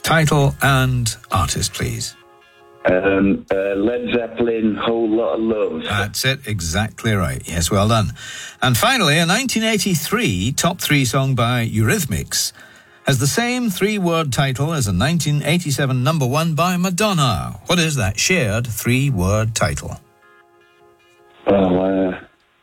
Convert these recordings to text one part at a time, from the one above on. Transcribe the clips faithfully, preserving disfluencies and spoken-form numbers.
Title and artist, please. Um, uh, Led Zeppelin, Whole Lot of Love. That's it, exactly right. Yes, well done. And finally, a nineteen eighty-three top three song by Eurythmics has the same three-word title as a nineteen eighty-seven number one by Madonna. What is that shared three-word title? Oh, uh...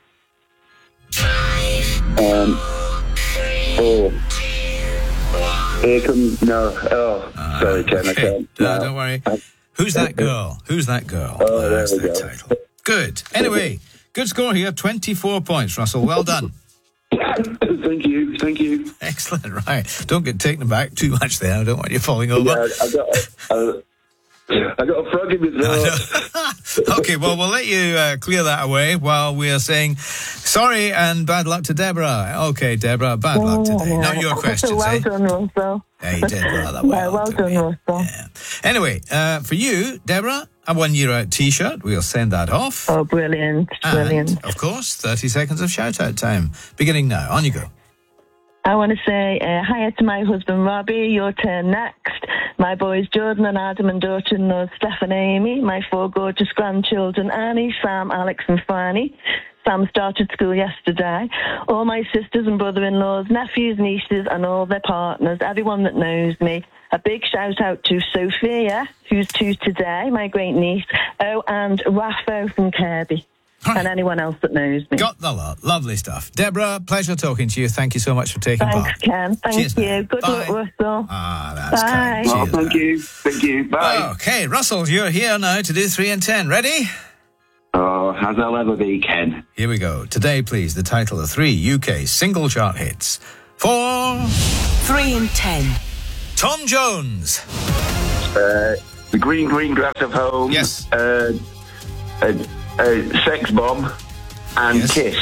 Um... Oh... Here comes... No. Oh, uh, sorry, Ken, okay. I can't. No, no, don't worry. I... Who's that girl? Who's that girl? Oh, there That's we the go. title. Good. Anyway, good score here. twenty-four points, Russell. Well done. Thank you. Thank you. Excellent. Right. Don't get taken aback too much there. I don't want you falling over. Yeah, I got a, I, I got a frog in my throat. Okay, well, we'll let you uh, clear that away while we're saying sorry and bad luck to Deborah. Okay, Deborah, bad oh, luck today. Yeah. Not your questions, well eh? done, Russell. Yeah, you did well. well, yeah, well done, Russell. Yeah. Anyway, uh, for you, Deborah, a one-year-out T-shirt. We'll send that off. Oh, brilliant, and, brilliant. of course, thirty seconds of shout-out time. Beginning now. On you go. I want to say uh, hi to my husband, Robbie. Your turn next. My boys, Jordan and Adam, and daughter-in-law, Steph and Amy. My four gorgeous grandchildren, Annie, Sam, Alex, and Fanny. Sam started school yesterday. All my sisters and brother-in-laws, nephews, nieces, and all their partners, everyone that knows me. A big shout-out to Sophia, who's two today, my great niece. Oh, and Raffo from Kirby. Right. And anyone else that knows me. Got the lot. Lovely stuff. Deborah, pleasure talking to you. Thank you so much for taking Thanks, part. Ken. Thank Cheers, you. man. Good Bye. luck, Russell. Ah, that's Bye. kind. Cheers, Oh, thank man. you. Thank you. Bye. Okay, Russell, you're here now to do three and ten. Ready? Oh, as I'll ever be, Ken. Here we go. Today, please, the title of three U K single chart hits. For... Three and ten. Tom Jones. Uh, the Green Green Grass of Home. Yes. Uh, uh, uh, Sex Bomb. And Yes. Kiss.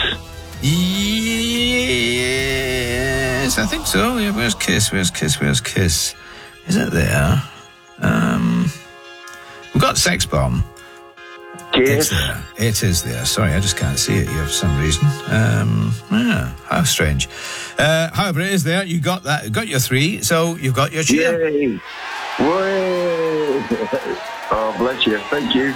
Yes, I think so. Yeah, where's Kiss? Where's Kiss? Where's Kiss? Is it there? Um, we've got Sex Bomb. It's Kiss. there. It is there. Sorry, I just can't see it here for some reason. Um, yeah, how strange. Uh, however, it is there. You got that. Got your three. So you've got your cheer. Yay! Way! Oh, bless you. Thank you.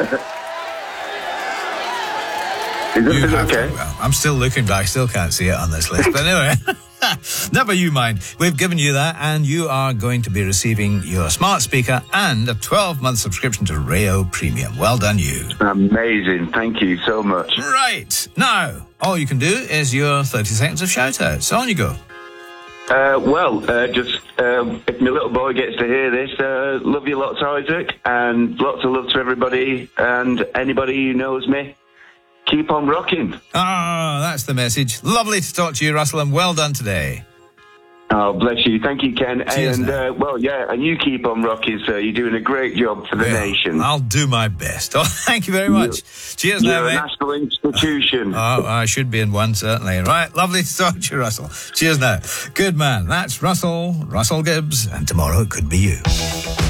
Is it, You is it have okay? to, well, I'm still looking, but I still can't see it on this list. But anyway, never you mind. We've given you that, and you are going to be receiving your smart speaker and a twelve-month subscription to Rayo Premium. Well done, you. Amazing. Thank you so much. Right. Now, all you can do is your thirty seconds of shout-outs. On you go. Uh, well, uh, just um, if my little boy gets to hear this, uh, love you lots, Isaac, and lots of love to everybody and anybody who knows me. Keep on rocking. Ah, that's the message. Lovely to talk to you, Russell, and well done today. Oh, bless you. Thank you, Ken. Cheers, and, now. uh, well, yeah, and you keep on rocking, sir. You're doing a great job for the Well, nation. I'll do my best. Oh, thank you very much. Cheers You're now, a mate. national institution. Oh, I should be in one, certainly. Right, lovely to talk to you, Russell. Cheers now. Good man. That's Russell, Russell Gibbs, and tomorrow it could be you.